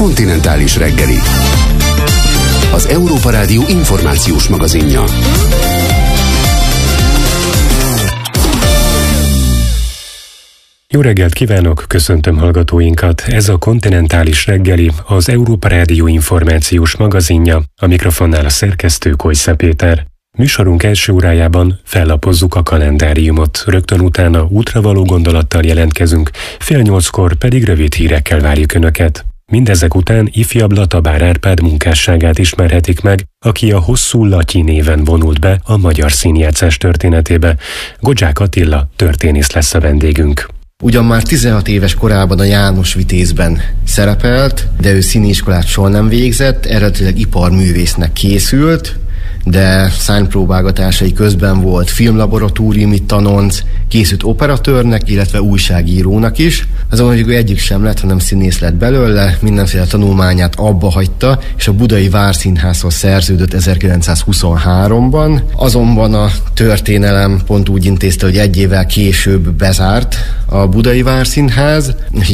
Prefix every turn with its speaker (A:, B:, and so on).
A: Kontinentális reggeli. Az Európa Rádió információs magazinja.
B: Jó reggelt kívánok, köszöntöm hallgatóinkat. Ez a Kontinentális reggeli, az Európa Rádió információs magazinja, a mikrofonnál a szerkesztő Kojsza Péter. Műsorunk első órájában fellapozzuk a kalendáriumot, rögtön utána útravaló gondolattal jelentkezünk, 7:30-kor pedig rövid hírekkel várjuk Önöket. Mindezek után ifjabb Latabár Árpád munkásságát ismerhetik meg, aki a Hosszú Latyi néven vonult be a magyar színjátszás történetébe. Godzsák Attila történész lesz a vendégünk.
C: Ugyan már 16 éves korában a János Vitézben szerepelt, de ő színiiskolát soha nem végzett, eredetileg iparművésznek készült, de szárnypróbálgatásai közben volt filmlaboratóriumi tanonc, készült operatőrnek, illetve újságírónak is. Azonban ő egyik sem lett, hanem színész lett belőle, mindenféle tanulmányát abba hagyta, és a Budai Várszínházhoz szerződött 1923-ban. Azonban a történelem pont úgy intézte, hogy egy évvel később bezárt a Budai Várszínház, és